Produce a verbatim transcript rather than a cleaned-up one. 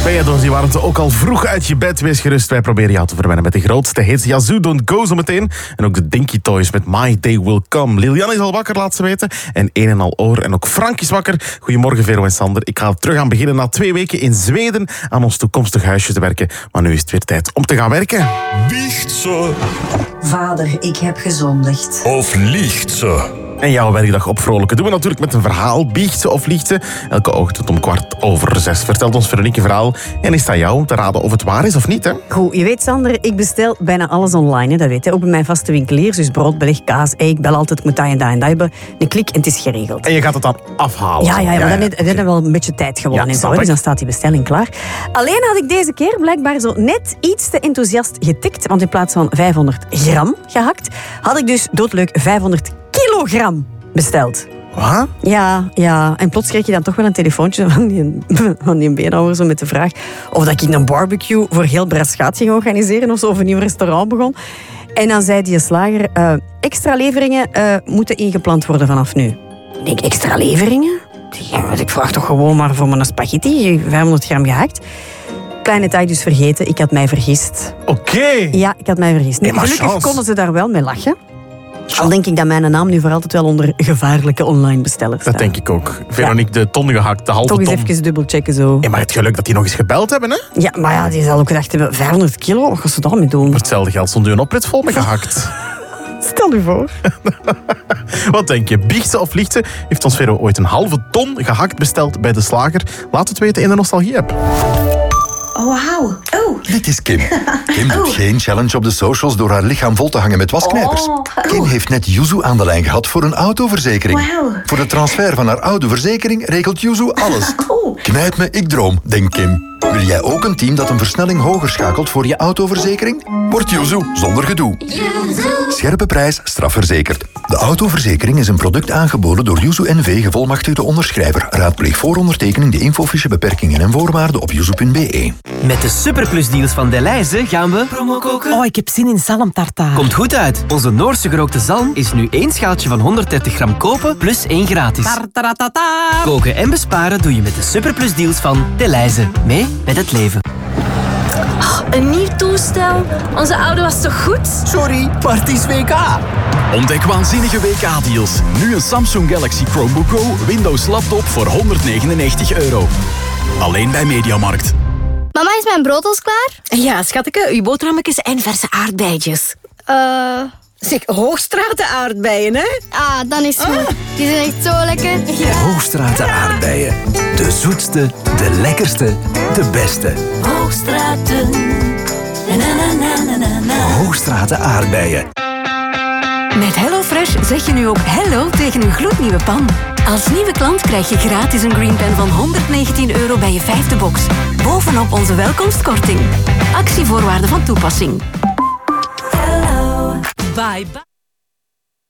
Ben je door die warmte ook al vroeg uit je bed? Wees gerust, wij proberen jou te verwennen met de grootste hits. Yazoo, Don't Go zo meteen. En ook de Dinky Toys met My Day Will Come. Lilian is al wakker, laat ze weten. En een en al oor. En ook Frank is wakker. Goedemorgen, Vero en Sander. Ik ga terug aan beginnen na twee weken in Zweden aan ons toekomstig huisje te werken. Maar nu is het weer tijd om te gaan werken. Biecht ze Vader, ik heb gezondigd. of liegt ze? En jouw werkdag opvrolijken doen we natuurlijk met een verhaal. Biecht ze of liegt ze? Elke ochtend om kwart over zes vertelt ons Veronique een verhaal. En is het aan jou om te raden of het waar is of niet, hè? Goed, je weet, Sander, ik bestel bijna alles online. Hè, dat weet je. Ook bij mijn vaste winkeliers. Dus brood, beleg, kaas, ei. Ik bel altijd, ik moet dat en dat en dat hebben. Een klik en het is geregeld. En je gaat het dan afhalen. Ja, ja, ja, maar dan ja. is er wel een beetje tijd gewonnen. Ja, en zo, snap hè, dus ik. dan staat die bestelling klaar. Alleen had ik deze keer blijkbaar zo net iets te enthousiast getikt. Want in plaats van vijfhonderd gram gehakt, had ik dus doodleuk vijfhonderd kilogram besteld. Wat? Ja, ja. En plots kreeg je dan toch wel een telefoontje van die, van die beenhouwer zo met de vraag of dat ik een barbecue voor heel Braschaat ging organiseren of zo, of een nieuw restaurant begon. En dan zei die slager, uh, extra leveringen uh, moeten ingepland worden vanaf nu. Ik denk, extra leveringen? Ja, ik vraag toch gewoon maar voor mijn spaghetti, vijfhonderd gram gehakt. Klein detail dus vergeten, ik had mij vergist. Oké. Okay. Ja, ik had mij vergist. Nee, maar gelukkig chance. konden ze daar wel mee lachen. Al denk ik dat mijn naam nu voor altijd wel onder gevaarlijke online bestellers staat. Dat denk ik ook. Veronique, de ton gehakt, de halve Toch eens ton. even dubbelchecken zo. Ja, maar het geluk dat die nog eens gebeld hebben, hè? Ja, maar ja, die zal ook gedacht hebben, vijfhonderd kilo, wat gaan ze daarmee doen? Voor hetzelfde geld stond u een oprit vol met gehakt. Stel u voor. Wat denk je? Biecht ze of liegt ze? Heeft ons Vero ooit een halve ton gehakt besteld bij de slager? Laat het weten in de Nostalgie-app. Oh, wauw. Oh. Dit is Kim. Kim doet geen challenge op de socials door haar lichaam vol te hangen met wasknijpers. Oh. Kim heeft net Yuzu aan de lijn gehad voor een autoverzekering. Wauw. Voor de transfer van haar oude verzekering regelt Yuzu alles. Oh. Knijp me, ik droom, denkt Kim. Wil jij ook een team dat een versnelling hoger schakelt voor je autoverzekering? Word Yuzu zonder gedoe. Scherpe prijs, strafverzekerd. De autoverzekering is een product aangeboden door Yuzu N V, gevolmachtigde onderschrijver. Raadpleeg voor ondertekening de infofiche beperkingen en voorwaarden op yuzu punt b e. Met de superplusdeals van Delhaize gaan we promo koken. Oh, ik heb zin in zalmtartaar. Komt goed uit. Onze Noorse gerookte zalm is nu één schaaltje van honderddertig gram kopen plus één gratis. Tartaratata. Koken en besparen doe je met de superplusdeals van Delhaize. Mee met het leven. Een nieuw toestel? Onze oude was toch goed? Sorry, maar het is W K. Ontdek waanzinnige W K-deals. Nu een Samsung Galaxy Chromebook Go Windows laptop voor honderdnegenennegentig euro. Alleen bij Mediamarkt. Mama, is mijn brood al klaar? Ja, schatje, uw boterhammetjes en verse aardbeidjes. Eh... Zeg, Hoogstraten aardbeien, hè? ah, dan is het goed. Die zijn echt zo lekker. Hoogstraten aardbeien. De zoetste, de lekkerste, de beste. Hoogstraten. Na, na, na, na, na, na. Hoogstraten aardbeien. Met HelloFresh zeg je nu ook hello tegen een gloednieuwe pan. Als nieuwe klant krijg je gratis een green pan van honderdnegentien euro bij je vijfde box. Bovenop onze welkomstkorting. Actievoorwaarden van toepassing. Hello. Bye bye.